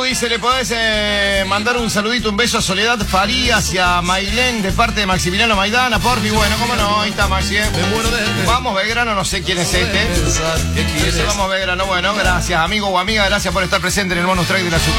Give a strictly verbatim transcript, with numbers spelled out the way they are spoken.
Facu dice, ¿le podés eh, mandar un saludito, un beso a Soledad Farías y a Mailén de parte de Maximiliano Maidana, porfi? Bueno, cómo no, ahí está Maxi. ¿eh? Vamos Belgrano, no sé quién es este. Dice, vamos Belgrano, bueno, gracias amigo o amiga, gracias por estar presente en el bonus track de la Suki.